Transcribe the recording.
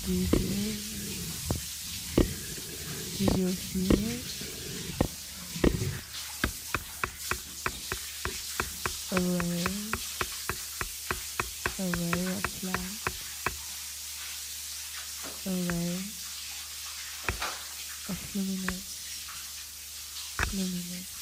Do you feel it? Did you feel it? A ray, a ray of light, a ray of luminous, luminous.